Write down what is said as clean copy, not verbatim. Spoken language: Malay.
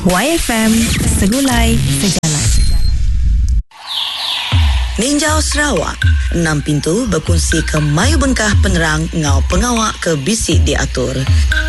YFM, segulai sejalan. Ninjau Sarawak, 6 pintu berkongsi ke Mayu Bengkah Penerang ngau pengawak ke bisik diatur.